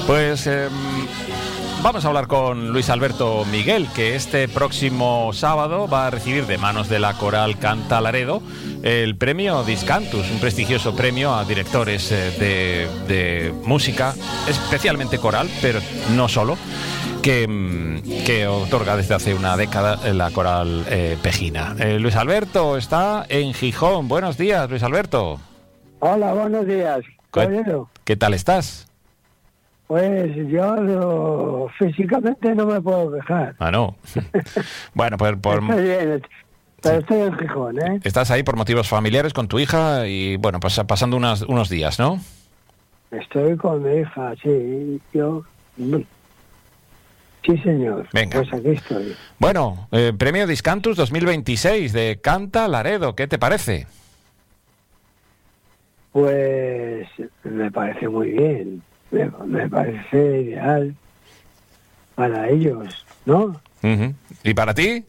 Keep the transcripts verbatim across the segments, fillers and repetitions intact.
Pues eh, vamos a hablar con Luis Alberto Miguel, que este próximo sábado va a recibir de manos de la Coral Canta Laredo el premio Discantus, un prestigioso premio a directores eh, de, de música, especialmente coral, pero no solo, que, que otorga desde hace una década la Coral eh, Pejina. Eh, Luis Alberto está en Gijón. Buenos días, Luis Alberto. Hola, buenos días. ¿Qué, ¿Qué tal estás? Pues yo no, físicamente no me puedo quejar. Ah, no. Bueno, pues por... Estoy bien, pero estoy en Gijón, ¿eh? Estás ahí por motivos familiares con tu hija y, bueno, pues pasando unas, unos días, ¿no? Estoy con mi hija, sí. Yo... Sí, señor. Venga. Pues aquí estoy. Bueno, eh, premio Discantus dos mil veintiséis de Canta Laredo. ¿Qué te parece? Pues me parece muy bien. Me, me parece ideal para ellos, ¿no? Uh-huh. ¿Y para ti?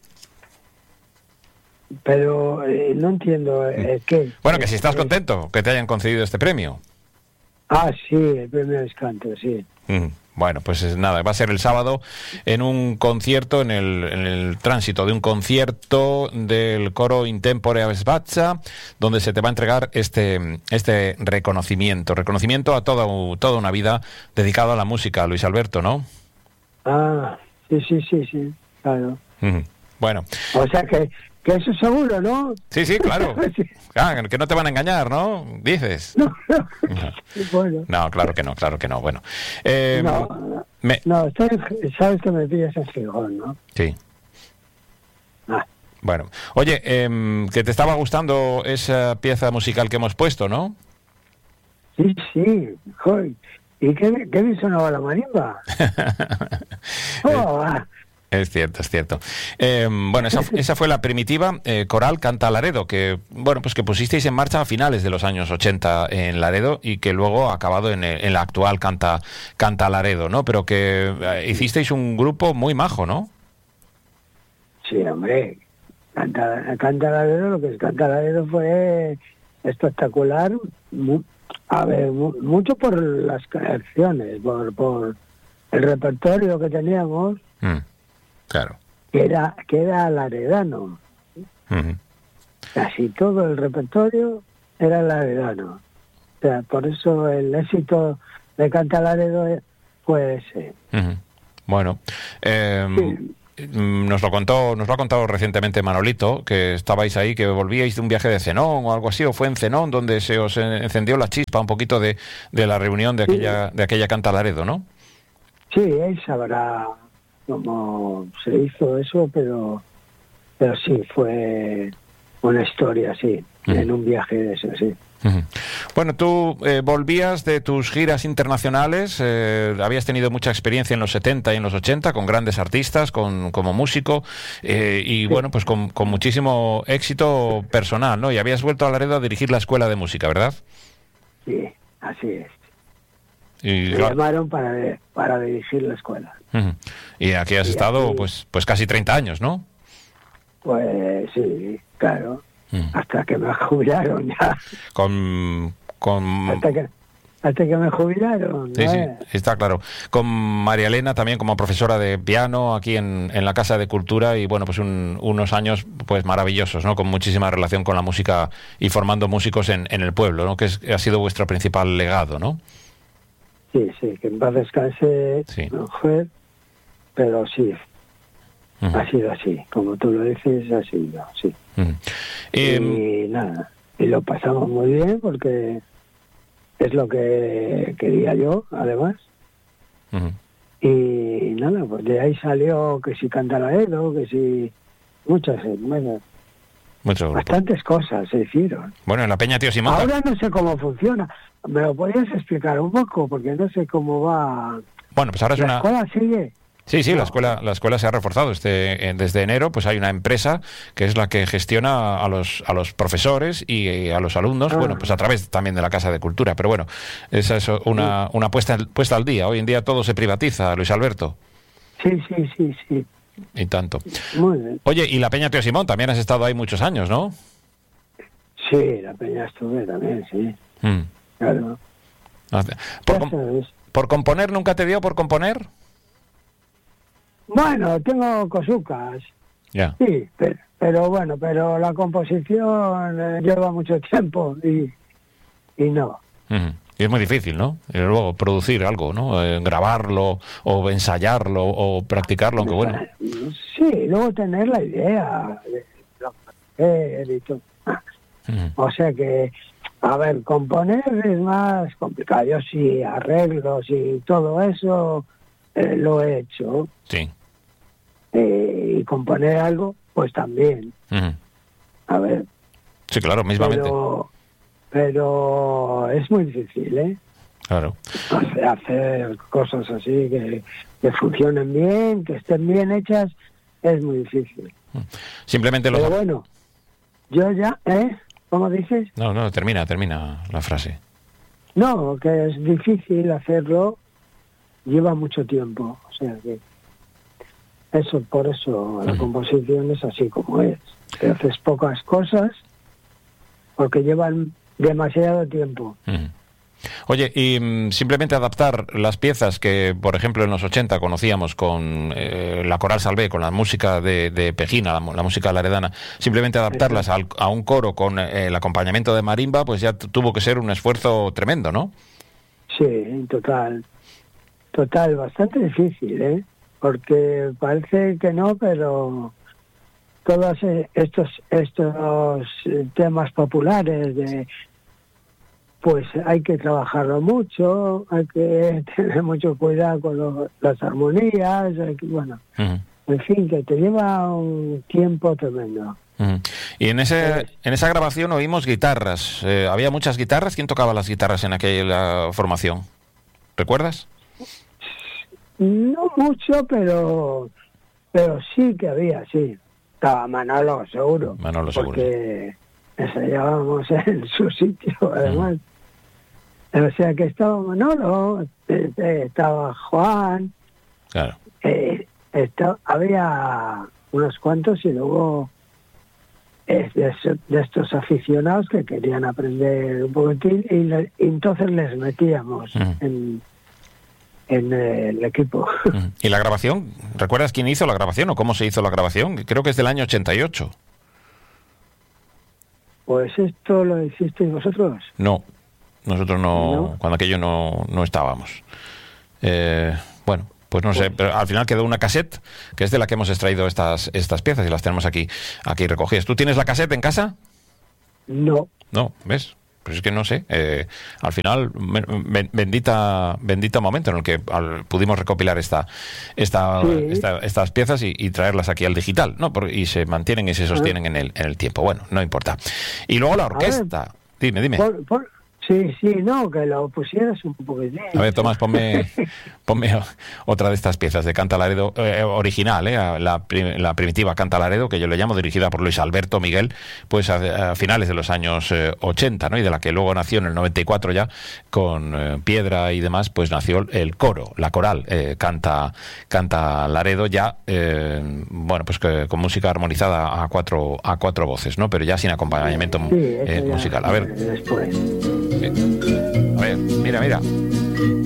Pero eh, no entiendo eh, qué. Bueno, que si estás contento que te hayan concedido este premio. Ah, sí, el premio Discantus, sí. Uh-huh. Bueno, pues nada, va a ser el sábado en un concierto, en el, en el tránsito de un concierto del coro Intempore Avesbazza, donde se te va a entregar este, este reconocimiento, reconocimiento a toda, toda una vida dedicada a la música, Luis Alberto, ¿no? Ah, sí, sí, sí, sí, claro. Uh-huh. Bueno. O sea que, que eso es seguro, ¿no? Sí, sí, claro. Sí. Ah, que no te van a engañar, ¿no? Dices. No, no. Bueno. No, claro que no, claro que no. Bueno. Eh, no, me... no estoy, sabes que me pillas en Gijón, ¿no? Sí. Ah. Bueno. Oye, eh, que te estaba gustando esa pieza musical que hemos puesto, ¿no? Sí, sí. Joder. ¿Y qué, qué bien sonaba la marimba? Oh, ah. Es cierto, es cierto. Eh, bueno, esa, esa fue la primitiva eh, Coral Canta Laredo, que bueno, pues que pusisteis en marcha a finales de los años ochenta en Laredo y que luego ha acabado en, el, en la actual Canta, Canta Laredo, ¿no? Pero que eh, hicisteis un grupo muy majo, ¿no? Sí, hombre. Canta, Canta Laredo, lo que es Canta Laredo fue espectacular. Mu, a ver, mu, mucho por las canciones, por, por el repertorio que teníamos. Mm. Claro. Que era, que era laredano. Uh-huh. Casi todo el repertorio era laredano. O sea, por eso el éxito de Canta Laredo fue ese. Uh-huh. Bueno, eh, sí. nos lo contó, nos lo ha contado recientemente Manolito, que estabais ahí, que volvíais de un viaje de Zenón o algo así, o fue en Zenón donde se os encendió la chispa un poquito de, de la reunión de aquella, sí. de aquella Canta Laredo, ¿no? Sí, él sabrá cómo se hizo eso, pero pero sí, fue una historia, sí, uh-huh. en un viaje de eso, sí. Uh-huh. Bueno, tú eh, volvías de tus giras internacionales, eh, habías tenido mucha experiencia en los setenta y en los ochenta con grandes artistas, con, como músico, eh, y sí. bueno, pues con, con muchísimo éxito personal, ¿no? Y habías vuelto a Laredo a dirigir la escuela de música, ¿verdad? Sí, así es. Y, Me claro, llamaron para, para dirigir la escuela. Uh-huh. Y aquí has y estado aquí, pues pues casi treinta años, ¿no? Pues sí, claro. Uh-huh. Hasta que me jubilaron ya. Con... con... Hasta que, hasta que me jubilaron. Sí, ¿no? sí, está claro. Con María Elena también como profesora de piano aquí en, en la Casa de Cultura y bueno, pues un, unos años pues maravillosos, ¿no? Con muchísima relación con la música y formando músicos en, en el pueblo, ¿no? Que es, ha sido vuestro principal legado, ¿no? Sí, sí, que en paz descanse, sí. mujer, pero sí, uh-huh. ha sido así, como tú lo dices, ha sido, sí. Uh-huh. Y eh, nada, y lo pasamos muy bien porque es lo que quería yo, además. Uh-huh. Y nada, pues de ahí salió que si Canta Laredo, que si muchas, bueno, Mucho bastantes cosas se hicieron. Bueno, en la Peña Tío Simón. Ahora no sé cómo funciona. ¿Me lo podrías explicar un poco? Porque no sé cómo va. Bueno, pues ahora es ¿La una... escuela sigue? Sí, sí, no. la escuela la escuela se ha reforzado. Este, desde enero pues hay una empresa que es la que gestiona a los a los profesores y a los alumnos, ah. bueno, pues a través también de la Casa de Cultura. Pero bueno, esa es una, sí. una puesta, puesta al día. Hoy en día todo se privatiza, Luis Alberto. Sí, sí, sí, sí. Y tanto. Muy bien. Oye, y la Peña Tío Simón, también has estado ahí muchos años, ¿no? Sí, la Peña estuve también, sí. Mm. Claro. Por, com- ¿Por componer nunca te dio por componer? Bueno, tengo cosucas. Ya. Sí, pero, pero bueno, pero la composición eh, lleva mucho tiempo y, y no. Uh-huh. Y es muy difícil, ¿no? Y luego producir algo, ¿no? Eh, grabarlo o ensayarlo o practicarlo, aunque bueno. Sí, luego tener la idea de lo que hacer y todo. Uh-huh. O sea que, a ver, componer es más complicado. Yo sí, arreglos y todo eso eh, lo he hecho. Sí. Eh, y componer algo, pues también. Uh-huh. A ver. Sí, claro, mismamente. Pero, pero es muy difícil, ¿eh? Claro. Hacer, hacer cosas así que, que funcionen bien, que estén bien hechas, es muy difícil. Simplemente lo... Pero bueno, yo ya, ¿eh? ¿Cómo dices? No, no, termina, termina la frase. No, que es difícil hacerlo, lleva mucho tiempo, o sea que eso, por eso la composición es así como es, que haces pocas cosas porque llevan demasiado tiempo. Uh-huh. Oye, y mm, simplemente adaptar las piezas que, por ejemplo, en los ochenta conocíamos con eh, la Coral Salvé, con la música de, de Pejina, la, la música laredana, simplemente adaptarlas al, a un coro con eh, el acompañamiento de marimba, pues ya t- tuvo que ser un esfuerzo tremendo, ¿no? Sí, total. Total, bastante difícil, ¿eh? Porque parece que no, pero todos estos estos temas populares de pues hay que trabajarlo mucho, hay que tener mucho cuidado con lo, las armonías, hay que, bueno, uh-huh. En fin, que te lleva un tiempo tremendo. Uh-huh. Y en ese en esa grabación oímos guitarras, eh, había muchas guitarras. ¿Quién tocaba las guitarras en aquella formación? ¿Recuerdas? No mucho, pero pero sí que había, sí. Estaba Manolo, seguro. Manolo, seguro. Porque ensayábamos en su sitio, además. Mm. O sea que estaba Manolo, estaba Juan. Claro. Eh, estaba, había unos cuantos y luego eh, de, de estos aficionados que querían aprender un poquitín y, le, y entonces les metíamos mm. en... en el equipo. ¿Y la grabación? ¿Recuerdas quién hizo la grabación o cómo se hizo la grabación? Creo que es del año ochenta y ocho. Pues esto lo hicisteis vosotros. No, nosotros no, ¿No? Cuando aquello no, no estábamos. Eh, bueno, pues no pues. sé, pero al final quedó una cassette, que es de la que hemos extraído estas, estas piezas y las tenemos aquí, aquí recogidas. ¿Tú tienes la cassette en casa? No. No, ¿ves? Pues es que no sé, eh, al final bendita bendita momento en el que al, pudimos recopilar esta esta, sí. esta estas piezas y, y traerlas aquí al digital, ¿no? Por, y se mantienen y se sostienen en el en el tiempo. Bueno, no importa. Y luego la orquesta. Ver, dime, dime. Por, por, sí, sí, no, que lo pusieras un poquitín. A ver, Tomás, ponme, ponme otra de estas piezas de Canta Laredo, eh, original, eh, la, la primitiva Canta Laredo, que yo le llamo, dirigida por Luis Alberto Miguel, pues a, a finales de los años eh, ochenta, ¿no? Y de la que luego nació en el noventa y cuatro ya, con eh, Piedra y demás, pues nació el coro, la coral, eh, Canta, Canta Laredo, ya, eh, bueno, pues que, con música armonizada a cuatro, a cuatro voces, ¿no? Pero ya sin acompañamiento sí, eh, musical. A ver. Después. A ver, mira, mira.